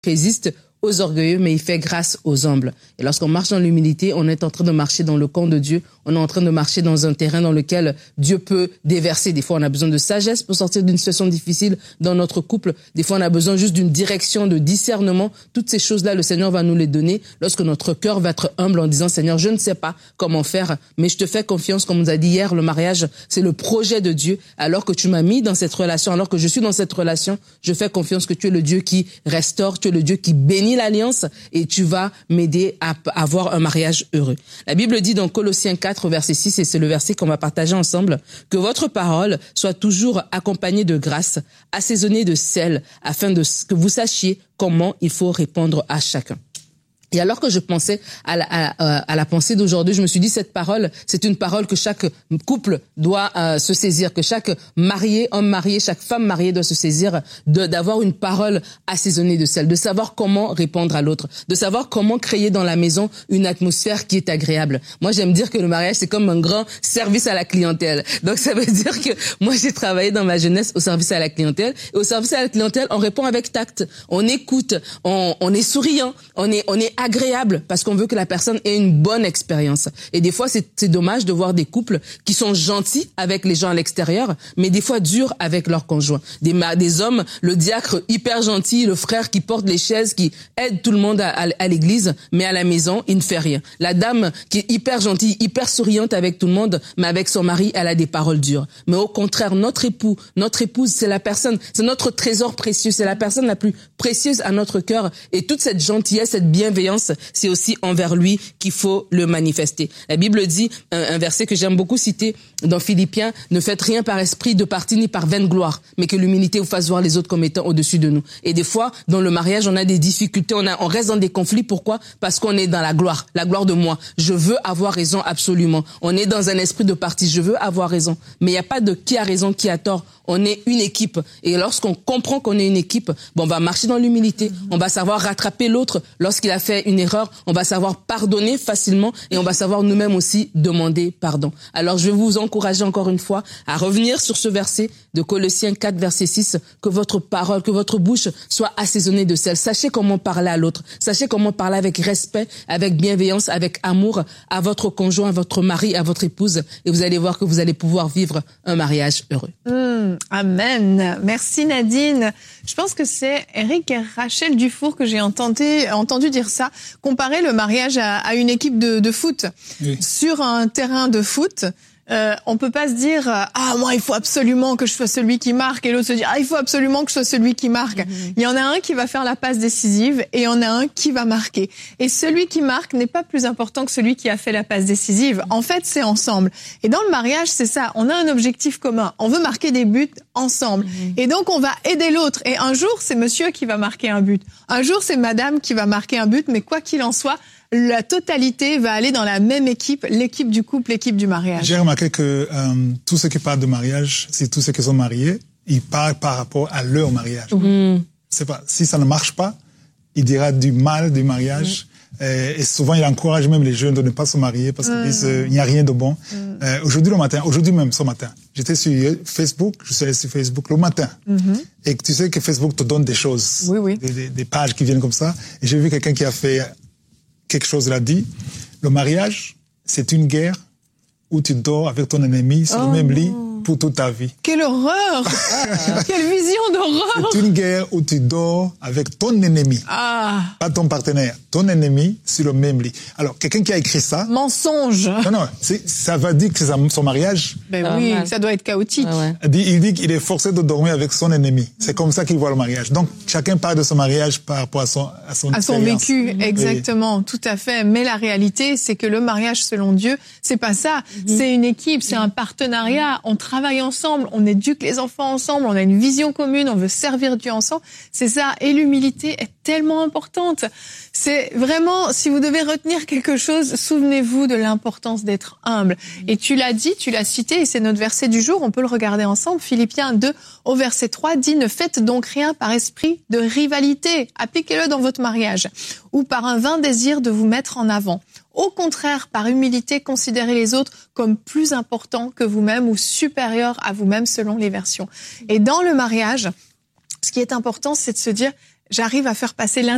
résiste aux orgueilleux, mais il fait grâce aux humbles. Et lorsqu'on marche dans l'humilité, on est en train de marcher dans le camp de Dieu. On est en train de marcher dans un terrain dans lequel Dieu peut déverser. Des fois, on a besoin de sagesse pour sortir d'une situation difficile dans notre couple. Des fois, on a besoin juste d'une direction, de discernement. Toutes ces choses-là, le Seigneur va nous les donner lorsque notre cœur va être humble en disant, Seigneur, je ne sais pas comment faire, mais je te fais confiance. Comme on nous a dit hier, le mariage, c'est le projet de Dieu. Alors que tu m'as mis dans cette relation, alors que je suis dans cette relation, je fais confiance que tu es le Dieu qui restaure, tu es le Dieu qui bénit l'alliance et tu vas m'aider à avoir un mariage heureux. La Bible dit dans Colossiens 4, verset 6, et c'est le verset qu'on va partager ensemble, que votre parole soit toujours accompagnée de grâce, assaisonnée de sel, afin que vous sachiez comment il faut répondre à chacun. Et alors que je pensais à la pensée d'aujourd'hui, je me suis dit, cette parole, c'est une parole que chaque couple doit se saisir, que chaque marié, homme marié, chaque femme mariée doit se saisir, d'avoir une parole assaisonnée de sel, de savoir comment répondre à l'autre, de savoir comment créer dans la maison une atmosphère qui est agréable. Moi, j'aime dire que le mariage, c'est comme un grand service à la clientèle. Donc, ça veut dire que moi, j'ai travaillé dans ma jeunesse au service à la clientèle. Et au service à la clientèle, on répond avec tact, on écoute, on est souriant, on est agréable parce qu'on veut que la personne ait une bonne expérience. Et des fois, c'est dommage de voir des couples qui sont gentils avec les gens à l'extérieur, mais des fois durs avec leurs conjoints. Des hommes, le diacre hyper gentil, le frère qui porte les chaises, qui aide tout le monde à l'église, mais à la maison, il ne fait rien. La dame qui est hyper gentille, hyper souriante avec tout le monde, mais avec son mari, elle a des paroles dures. Mais au contraire, notre épouse, c'est la personne, c'est notre trésor précieux, c'est la personne la plus précieuse à notre cœur. Et toute cette gentillesse, cette bienveillance, c'est aussi envers lui qu'il faut le manifester. La Bible dit, un verset que j'aime beaucoup citer dans Philippiens, ne faites rien par esprit de parti ni par vaine gloire, mais que l'humilité vous fasse voir les autres comme étant au-dessus de nous. Et des fois, dans le mariage, on a des difficultés, on reste dans des conflits. Pourquoi? Parce qu'on est dans la gloire de moi. Je veux avoir raison absolument. On est dans un esprit de parti, je veux avoir raison. Mais il n'y a pas de qui a raison, qui a tort. On est une équipe. Et lorsqu'on comprend qu'on est une équipe, on va marcher dans l'humilité. On va savoir rattraper l'autre lorsqu'il a fait une erreur. On va savoir pardonner facilement et on va savoir nous-mêmes aussi demander pardon. Alors, je vais vous encourager encore une fois à revenir sur ce verset de Colossiens 4, verset 6, que votre parole, que votre bouche soit assaisonnée de sel. Sachez comment parler à l'autre. Sachez comment parler avec respect, avec bienveillance, avec amour à votre conjoint, à votre mari, à votre épouse. Et vous allez voir que vous allez pouvoir vivre un mariage heureux. Amen. Merci Nadine. Je pense que c'est Eric et Rachel Dufour que j'ai entendu dire ça, comparer le mariage à une équipe de foot. Oui. Sur un terrain de foot, on peut pas se dire moi il faut absolument que je sois celui qui marque et l'autre se dit il faut absolument que je sois celui qui marque. Il y en a un qui va faire la passe décisive et il y en a un qui va marquer. Et celui qui marque n'est pas plus important que celui qui a fait la passe décisive. En fait, c'est ensemble. Et dans le mariage, c'est ça, on a un objectif commun. On veut marquer des buts ensemble. Et donc on va aider l'autre et un jour, c'est monsieur qui va marquer un but. Un jour, c'est madame qui va marquer un but, mais quoi qu'il en soit, la totalité va aller dans la même équipe, l'équipe du couple, l'équipe du mariage. J'ai remarqué que tous ceux qui parlent de mariage, c'est tous ceux qui sont mariés, ils parlent par rapport à leur mariage. C'est pas, si ça ne marche pas, il dira du mal du mariage. Et souvent, il encourage même les jeunes de ne pas se marier parce qu'ils disent il n'y a rien de bon. Aujourd'hui même ce matin, j'étais sur Facebook, je suis allé sur Facebook le matin. Et tu sais que Facebook te donne des choses, des pages qui viennent comme ça. Et j'ai vu quelqu'un qui a fait quelque chose, il a dit, le mariage, c'est une guerre où tu dors avec ton ennemi sur le même lit pour toute ta vie. Quelle horreur! Quelle vision d'horreur! C'est une guerre où tu dors avec ton ennemi. Pas ton partenaire, ton ennemi sur le même lit. Alors, quelqu'un qui a écrit ça... Mensonge! Non, ça va dire que c'est son mariage. Oui, ça doit être chaotique. Il dit qu'il est forcé de dormir avec son ennemi. C'est comme ça qu'il voit le mariage. Donc, chacun parle de son mariage par rapport à son vécu, exactement, tout à fait. Mais la réalité, c'est que le mariage, selon Dieu, c'est pas ça. C'est une équipe, c'est un partenariat. On travaille ensemble, on éduque les enfants ensemble, on a une vision commune, on veut servir Dieu ensemble. C'est ça. Et l'humilité est tellement importante. C'est vraiment, si vous devez retenir quelque chose, souvenez-vous de l'importance d'être humble. Et tu l'as dit, tu l'as cité, et c'est notre verset du jour, on peut le regarder ensemble. Philippiens 2, au verset 3, dit « Ne faites donc rien par esprit de rivalité. Appliquez-le dans votre mariage. Ou par un vain désir de vous mettre en avant. Au contraire, par humilité, considérez les autres comme plus importants que vous-même ou supérieurs à vous-même selon les versions. » Et dans le mariage, ce qui est important, c'est de se dire « J'arrive à faire passer l'intérêt